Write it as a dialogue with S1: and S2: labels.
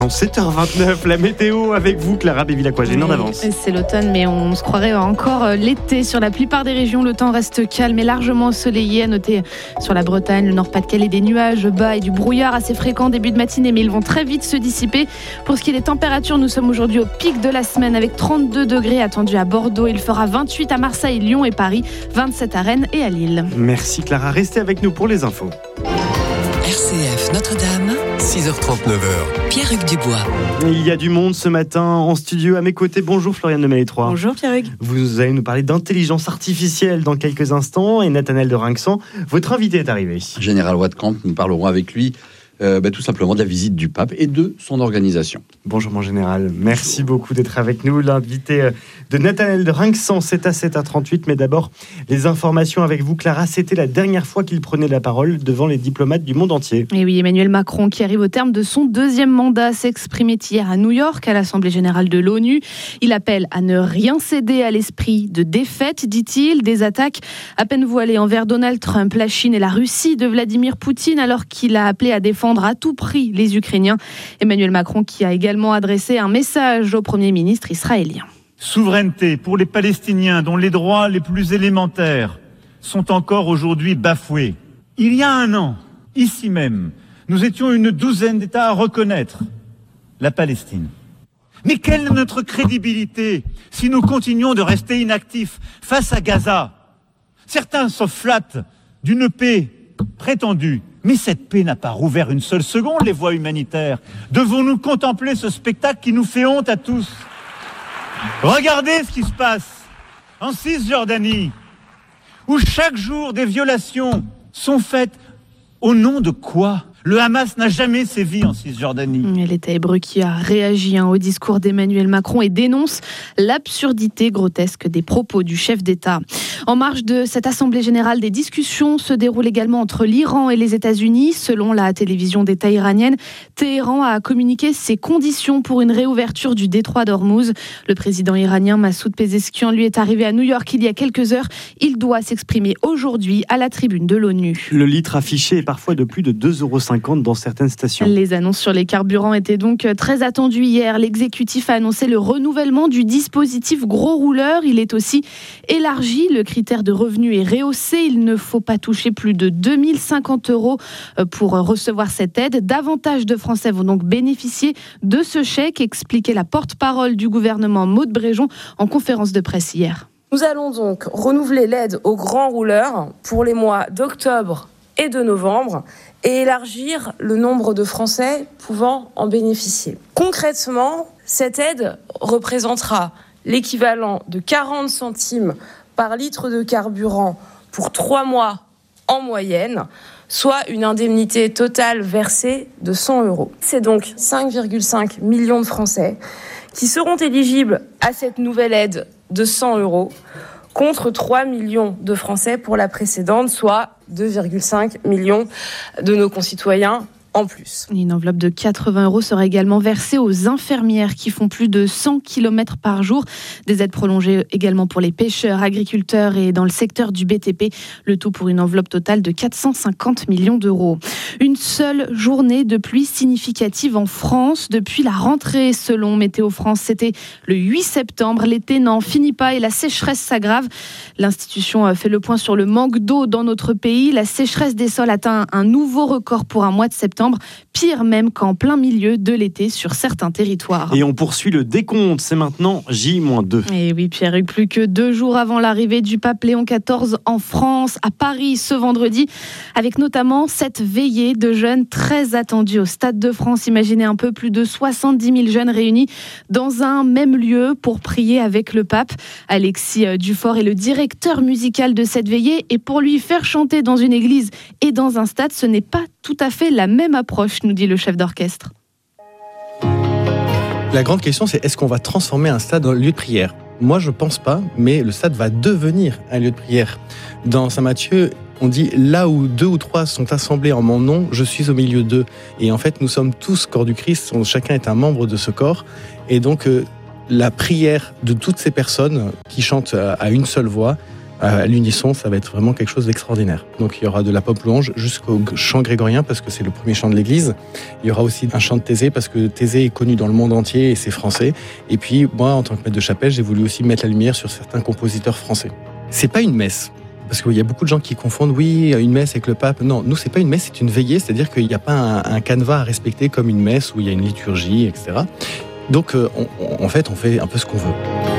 S1: 7h29, la météo avec vous, Clara Béville-Aquagène, en avance.
S2: C'est l'automne, mais on se croirait encore l'été. Sur la plupart des régions, le temps reste calme et largement ensoleillé. À noter sur la Bretagne, le Nord-Pas-de-Calais, des nuages bas et du brouillard assez fréquent début de matinée, mais ils vont très vite se dissiper. Pour ce qui est des températures, nous sommes aujourd'hui au pic de la semaine avec 32 degrés attendus à Bordeaux. Il fera 28 à Marseille, Lyon et Paris, 27 à Rennes et à Lille.
S1: Merci Clara, restez avec nous pour les infos.
S3: RCF Notre-Dame, 6h39. Pierre-Hugues Dubois.
S1: Il y a du monde ce matin en studio à mes côtés. Bonjour Floriane de Malétroit.
S2: Bonjour Pierre-Hugues.
S1: Vous allez nous parler d'intelligence artificielle dans quelques instants et Nathanaël de Rinxan, votre invité est arrivé.
S4: Général Watkamp, nous parlerons avec lui tout simplement de la visite du pape et de son organisation.
S1: Bonjour mon général, merci beaucoup d'être avec nous. L'invité de Nathanaël de Rinxan, c'est à 7h38, mais d'abord les informations avec vous Clara. C'était la dernière fois qu'il prenait la parole devant les diplomates du monde entier.
S2: Et oui, Emmanuel Macron qui arrive au terme de son deuxième mandat s'exprimait hier à New York à l'Assemblée Générale de l'ONU. Il appelle à ne rien céder à l'esprit de défaite, dit-il. Des attaques à peine voilées envers Donald Trump, la Chine et la Russie de Vladimir Poutine, alors qu'il a appelé à défendre à tout prix les Ukrainiens. Emmanuel Macron qui a également adressé un message au Premier ministre israélien.
S5: Souveraineté pour les Palestiniens dont les droits les plus élémentaires sont encore aujourd'hui bafoués. Il y a un an, ici même, nous étions une douzaine d'États à reconnaître la Palestine. Mais quelle est notre crédibilité si nous continuons de rester inactifs face à Gaza ? Certains se flattent d'une paix prétendue. Mais cette paix n'a pas rouvert une seule seconde les voies humanitaires. Devons-nous contempler ce spectacle qui nous fait honte à tous ? Regardez ce qui se passe en Cisjordanie, où chaque jour des violations sont faites. Au nom de quoi ? Le Hamas n'a jamais sévi en Cisjordanie.
S2: L'État hébreu qui a réagi au discours d'Emmanuel Macron et dénonce l'absurdité grotesque des propos du chef d'État. En marge de cette Assemblée générale, des discussions se déroulent également entre l'Iran et les États-Unis. Selon la télévision d'État iranienne, Téhéran a communiqué ses conditions pour une réouverture du détroit d'Ormuz. Le président iranien Massoud Pezeshkian, lui, est arrivé à New York il y a quelques heures. Il doit s'exprimer aujourd'hui à la tribune de l'ONU.
S1: Le litre affiché est parfois de plus de 2,50 € dans certaines stations.
S2: Les annonces sur les carburants étaient donc très attendues hier. L'exécutif a annoncé le renouvellement du dispositif gros rouleur. Il est aussi élargi. Le critère de revenu est rehaussé. Il ne faut pas toucher plus de 2050 € pour recevoir cette aide. Davantage de Français vont donc bénéficier de ce chèque, expliquait la porte-parole du gouvernement Maude Bréjon en conférence de presse hier.
S6: Nous allons donc renouveler l'aide aux grands rouleurs pour les mois d'octobre et de novembre et élargir le nombre de Français pouvant en bénéficier. Concrètement, cette aide représentera l'équivalent de 40 centimes par litre de carburant pour 3 mois en moyenne, soit une indemnité totale versée de 100 €. C'est donc 5,5 millions de Français qui seront éligibles à cette nouvelle aide de 100 € contre 3 millions de Français pour la précédente, soit 2,5 millions de nos concitoyens en plus.
S2: Une enveloppe de 80 € sera également versée aux infirmières qui font plus de 100 km par jour. Des aides prolongées également pour les pêcheurs, agriculteurs et dans le secteur du BTP. Le tout pour une enveloppe totale de 450 millions d'euros. Une seule journée de pluie significative en France depuis la rentrée. Selon Météo France, c'était le 8 septembre. L'été n'en finit pas et la sécheresse s'aggrave. L'institution fait le point sur le manque d'eau dans notre pays. La sécheresse des sols atteint un nouveau record pour un mois de septembre. Pire même qu'en plein milieu de l'été sur certains territoires.
S1: Et on poursuit le décompte, c'est maintenant J-2.
S2: Et oui Pierre-Hugues, plus que 2 jours avant l'arrivée du pape Léon XIV en France, à Paris ce vendredi, avec notamment cette veillée de jeunes très attendue au Stade de France. Imaginez un peu, plus de 70 000 jeunes réunis dans un même lieu pour prier avec le pape. Alexis Dufort est le directeur musical de cette veillée et pour lui faire chanter dans une église et dans un stade, ce n'est pas tout à fait la même approche, nous dit le chef d'orchestre.
S7: La grande question, c'est est-ce qu'on va transformer un stade en lieu de prière ? Moi, je pense pas, mais le stade va devenir un lieu de prière. Dans Saint Matthieu, on dit « Là où 2 ou 3 sont assemblés en mon nom, je suis au milieu d'eux ». Et en fait, nous sommes tous corps du Christ, chacun est un membre de ce corps. Et donc, la prière de toutes ces personnes qui chantent à une seule voix À l'unisson, ça va être vraiment quelque chose d'extraordinaire. Donc il y aura de la pop louange jusqu'au chant grégorien parce que c'est le premier chant de l'Église. Il y aura aussi un chant de Thésée parce que Thésée est connu dans le monde entier et c'est français. Et puis moi, en tant que maître de chapelle, j'ai voulu aussi mettre la lumière sur certains compositeurs français. C'est pas une messe. Parce qu'il y a beaucoup de gens qui confondent, oui, une messe avec le pape. Non, nous, c'est pas une messe, c'est une veillée. C'est-à-dire qu'il n'y a pas un canevas à respecter comme une messe où il y a une liturgie, etc. Donc, en fait, on fait un peu ce qu'on veut.